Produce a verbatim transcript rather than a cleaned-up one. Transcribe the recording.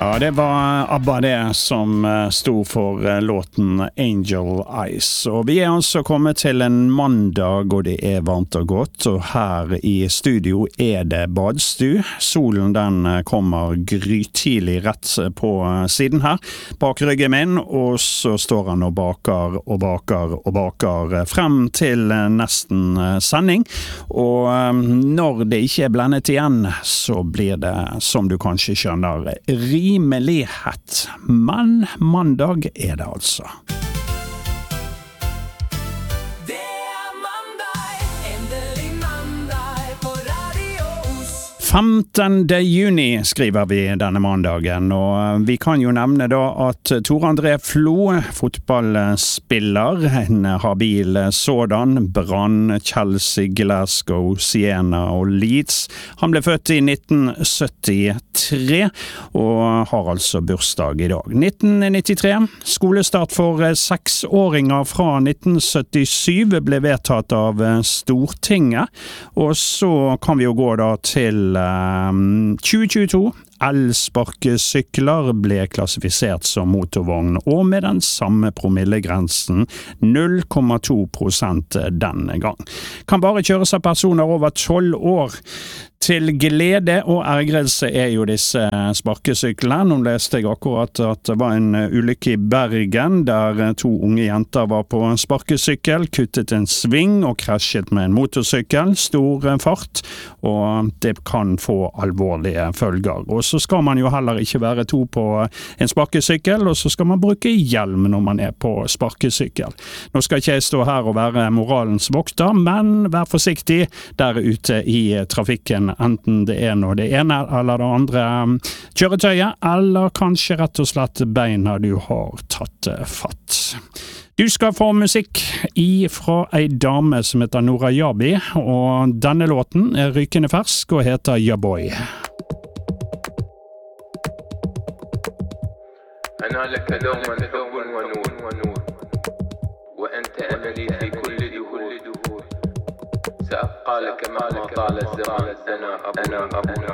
Ja, det var ABBA det som stod for låten Angel Eyes. Og vi er altså kommet til en mandag, og det er varmt og godt. Og her i studio er det badstu. Solen den kommer grytidlig rett på siden her, bak ryggen min. Og så står han og baker og baker og baker frem til nesten sending. Og når det ikke er blendet igjen, så blir det, som du kanskje skjønner, rimelig hett. Men mandag er det altså. femtende juni skriver vi denne mandagen, og vi kan jo nevne da at Tor André Flo, fotballspiller, en habil sådan, Brann, Chelsea, Glasgow, Siena og Leeds. Han ble født i nitten syttitre og har altså bursdag i dag. nitten nittitre, skolestart for seksåringer fra nitten syttisyv ble vedtatt av Stortinget, og så kan vi jo gå da til tjue tjueto. Elsparkesykler ble klassifisert som motorvogn, og med den samme promillegrensen null komma to prosent denne gang. Kan bare kjøres av personer over tolv år. Til glede og ergrelse er jo disse sparkesyklene. Nå leste jeg akkurat at det var en ulykke i Bergen, der to unge jenter var på en sparkesykkel, kuttet en sving og krasjet med en motorsykkel, stor fart, og det kan få alvorlige følger. Og så skal man jo heller ikke være to på en sparkesykkel, og så skal man bruke hjelm når man er på sparkesykkel. Nå skal ikke jeg stå her og være moralens vokter, men vær forsiktig der ute i trafikken, enten det er noe det ene eller det andre kjøretøyet, eller kanskje rett og slett beina du har tatt fatt. Du skal få musikk fra ei dame som heter Nora Jabi, og denne låten er rykende fersk og heter Ya Boy. أنا لك دوما حب ونور وأنت أملي في كل دهور سأبقى لك مهما طال الزمان أنا أنا أنا